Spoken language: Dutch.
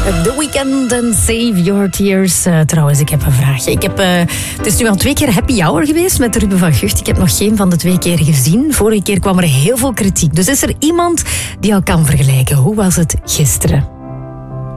The Weeknd en Save Your Tears. Trouwens, ik heb een vraagje. Het is nu al 2 keer happy hour geweest met Ruben van Gucht. Ik heb nog geen van de 2 keer gezien. Vorige keer kwam er heel veel kritiek. Dus is er iemand die al kan vergelijken? Hoe was het gisteren?